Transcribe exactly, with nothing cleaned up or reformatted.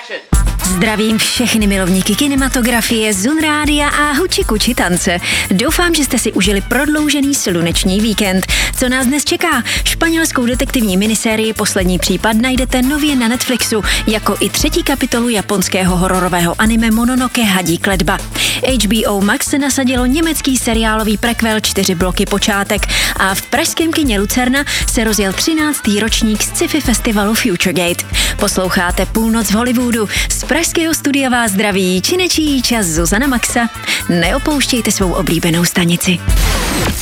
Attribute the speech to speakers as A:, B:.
A: Zdravím všechny milovníky kinematografie, Zun Rádia a huči kuči tance. Doufám, že jste si užili prodloužený sluneční víkend. Co nás dnes čeká? Španělskou detektivní minisérii Poslední případ najdete nově na Netflixu, jako i třetí kapitolu japonského hororového anime Mononoke hadí kletba. H B O Max se nasadilo německý seriálový prequel Čtyři bloky počátek a v pražském kině Lucerna se rozjel třináctý ročník sci-fi festivalu Futuregate. Posloucháte Půlnoc v Hollywoodu. Z pražského studia vás zdraví činečí čas Zuzana Maxa. Neopouštějte svou oblíbenou stanici.